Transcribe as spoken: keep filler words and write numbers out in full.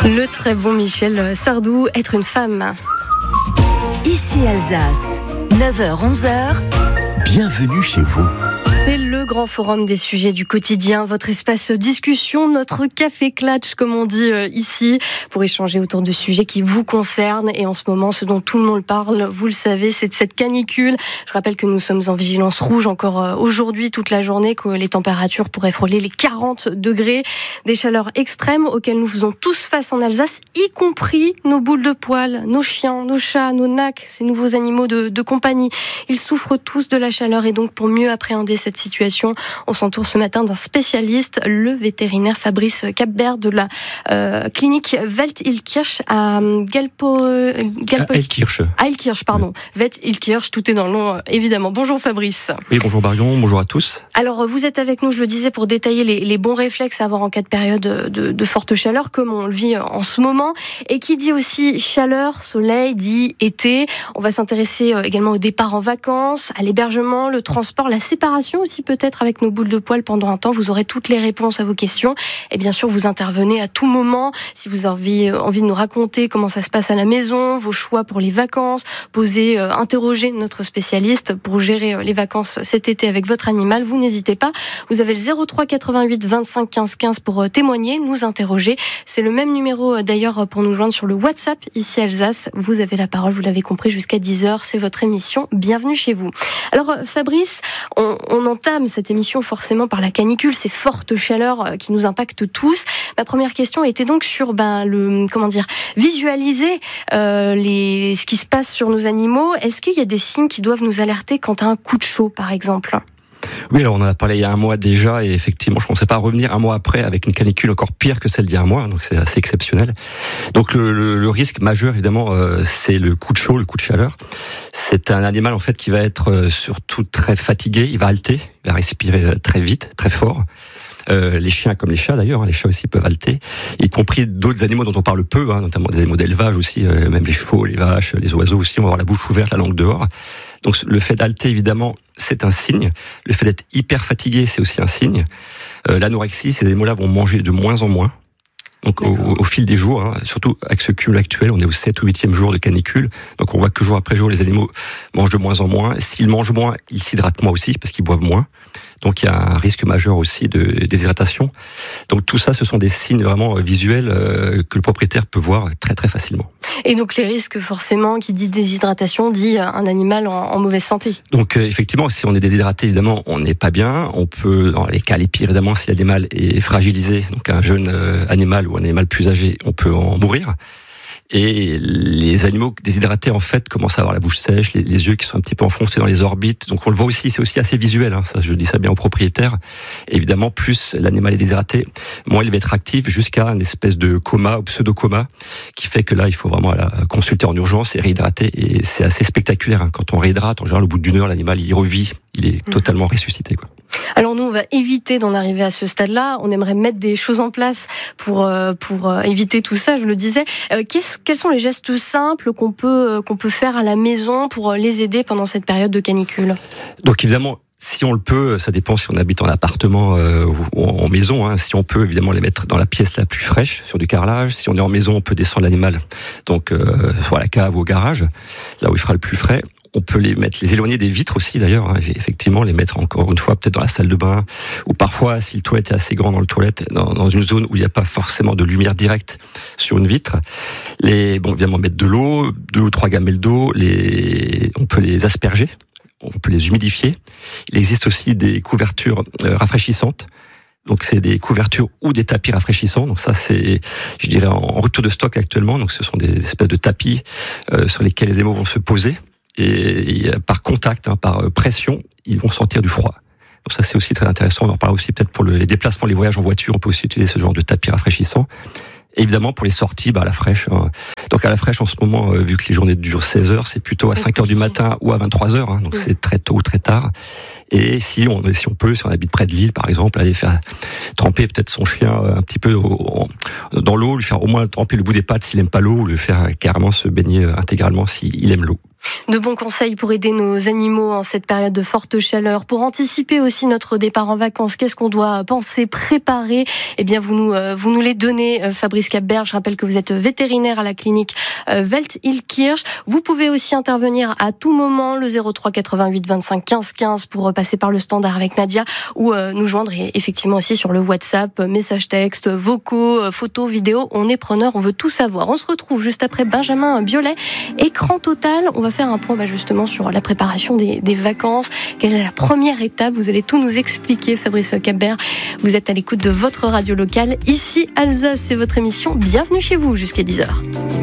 Le très bon Michel Sardou, être une femme. Ici Alsace, neuf heures onze heures. Bienvenue chez vous. C'est le grand forum des sujets du quotidien, votre espace discussion, notre café clatch comme on dit euh, ici, pour échanger autour de sujets qui vous concernent. Et en ce moment, ce dont tout le monde parle, vous le savez, c'est de cette canicule. Je rappelle que nous sommes en vigilance rouge encore euh, aujourd'hui, toute la journée, que les températures pourraient frôler les quarante degrés. Des chaleurs extrêmes auxquelles nous faisons tous face en Alsace, y compris nos boules de poils, nos chiens, nos chats, nos nacs, ces nouveaux animaux de, de compagnie. Ils souffrent tous de la chaleur et donc pour mieux appréhender cette situation, on s'entoure ce matin d'un spécialiste, le vétérinaire Fabrice Capbert de la euh, clinique Welt-Illkirch à Galpo... Galpo... Illkirch. À Illkirch, pardon. Oui. Welt-Illkirch, tout est dans le nom, évidemment. Bonjour Fabrice. Oui, bonjour Marion, bonjour à tous. Alors, vous êtes avec nous, je le disais, pour détailler les, les bons réflexes à avoir en cas de période de, de forte chaleur, comme on le vit en ce moment. Et qui dit aussi chaleur, soleil, dit été. On va s'intéresser également au départ en vacances, à l'hébergement, le transport, la séparation aussi peut-être avec nos boules de poils pendant un temps. Vous aurez toutes les réponses à vos questions. Et bien sûr, vous intervenez à tout moment. Si vous avez envie de nous raconter comment ça se passe à la maison, vos choix pour les vacances, poser, euh, interroger notre spécialiste pour gérer les vacances cet été avec votre animal, vous n'hésitez pas. Vous avez le zéro trois quatre-vingt-huit vingt-cinq quinze quinze pour témoigner, nous interroger. C'est le même numéro d'ailleurs pour nous joindre sur le WhatsApp ici Alsace. Vous avez la parole, vous l'avez compris, jusqu'à dix heures. C'est votre émission. Bienvenue chez vous. Alors Fabrice, on, on entame cette émission forcément par la canicule, ces fortes chaleurs qui nous impactent tous. Ma première question était donc sur ben, le comment dire visualiser euh, les, ce qui se passe sur nos animaux. Est-ce qu'il y a des signes qui doivent nous alerter quant à un coup de chaud, par exemple ? Oui, alors on en a parlé il y a un mois déjà, et effectivement, je ne pensais pas revenir un mois après avec une canicule encore pire que celle d'il y a un mois, donc c'est assez exceptionnel. Donc le, le, le risque majeur, évidemment, euh, c'est le coup de chaud, le coup de chaleur. C'est un animal en fait qui va être euh, surtout très fatigué, il va halter, il va respirer très vite, très fort. Euh, les chiens comme les chats d'ailleurs, hein, les chats aussi peuvent halter, y compris d'autres animaux dont on parle peu, hein, notamment des animaux d'élevage aussi, euh, même les chevaux, les vaches, les oiseaux aussi, on va avoir la bouche ouverte, la langue dehors. Donc le fait d'halter, évidemment, c'est un signe. Le fait d'être hyper fatigué, c'est aussi un signe. Euh, l'anorexie, ces animaux-là vont manger de moins en moins. Donc au, au fil des jours, hein, surtout avec ce cumul actuel, on est au sept ou huitième jour de canicule, donc on voit que jour après jour, les animaux mangent de moins en moins. S'ils mangent moins, ils s'hydratent moins aussi, parce qu'ils boivent moins. Donc il y a un risque majeur aussi de déshydratation. Donc tout ça, ce sont des signes vraiment visuels euh, que le propriétaire peut voir très très facilement. Et donc les risques, forcément, qui dit déshydratation, dit un animal en, en mauvaise santé. Donc euh, effectivement, si on est déshydraté, évidemment, on n'est pas bien. On peut, dans les cas les pires, évidemment, si l'animal est fragilisé, donc un jeune euh, animal ou un animal plus âgé, on peut en mourir. Et les animaux déshydratés, en fait, commencent à avoir la bouche sèche, les, les yeux qui sont un petit peu enfoncés dans les orbites. Donc on le voit aussi, c'est aussi assez visuel, hein, ça, je dis ça bien aux propriétaires. Et évidemment, plus l'animal est déshydraté, moins il va être actif, jusqu'à une espèce de coma ou pseudo-coma, qui fait que là, il faut vraiment la consulter en urgence et réhydrater. Et c'est assez spectaculaire, hein. Quand on réhydrate, en général, au bout d'une heure, l'animal, il revit, il est totalement ressuscité, quoi. Alors nous, on va éviter d'en arriver à ce stade-là. On aimerait mettre des choses en place pour euh, pour euh, éviter tout ça. Je le disais. Euh, qu'est-ce, quels sont les gestes simples qu'on peut euh, qu'on peut faire à la maison pour les aider pendant cette période de canicule ? Donc évidemment, si on le peut, ça dépend si on habite en appartement euh, ou en maison. Hein. Si on peut, évidemment, les mettre dans la pièce la plus fraîche, sur du carrelage. Si on est en maison, on peut descendre l'animal, donc euh, soit à la cave ou au garage, là où il fera le plus frais. On peut les mettre, les éloigner des vitres aussi d'ailleurs, hein, effectivement, les mettre encore une fois peut-être dans la salle de bain, ou parfois, si le toilette est assez grand dans le toilette, dans, dans une zone où il n'y a pas forcément de lumière directe sur une vitre. Les, bon, évidemment, mettre de l'eau, deux ou trois gamelles d'eau, les, on peut les asperger, on peut les humidifier. Il existe aussi des couvertures euh, rafraîchissantes. Donc c'est des couvertures ou des tapis rafraîchissants. Donc ça c'est, je dirais, en rupture de stock actuellement. Donc ce sont des espèces de tapis euh, sur lesquels les animaux vont se poser. Et, et par contact, hein, par pression, ils vont sentir du froid. Donc ça c'est aussi très intéressant. On en parle aussi peut-être pour le, les déplacements, les voyages en voiture. On peut aussi utiliser ce genre de tapis rafraîchissant. Et évidemment pour les sorties, bah à la fraîche. Hein. Donc à la fraîche en ce moment, euh, vu que les journées durent seize heures, c'est plutôt à cinq heures du matin ou à vingt-trois heures. Hein. Donc oui. C'est très tôt ou très tard. Et si on, si on peut, si on habite près de l'île par exemple, aller faire tremper peut-être son chien un petit peu au, dans l'eau, lui faire au moins tremper le bout des pattes s'il aime pas l'eau, ou le faire carrément se baigner intégralement s'il aime l'eau. De bons conseils pour aider nos animaux en cette période de forte chaleur, pour anticiper aussi notre départ en vacances. Qu'est-ce qu'on doit penser, préparer? Eh bien, vous nous, vous nous les donnez, Fabrice Capbert. Je rappelle que vous êtes vétérinaire à la clinique Welt-Illkirch. Vous pouvez aussi intervenir à tout moment, le zéro trois quatre-vingt-huit vingt-cinq quinze quinze pour passer par le standard avec Nadia, ou nous joindre et effectivement aussi sur le WhatsApp, messages textes, vocaux, photos, vidéos. On est preneur, on veut tout savoir. On se retrouve juste après Benjamin Biolay, Écran Total. On va faire un point bah, justement sur la préparation des, des vacances. Quelle est la première étape? Vous allez tout nous expliquer, Fabrice Capbert. Vous êtes à l'écoute de votre radio locale. Ici Alsace, c'est votre émission. Bienvenue chez vous jusqu'à dix heures.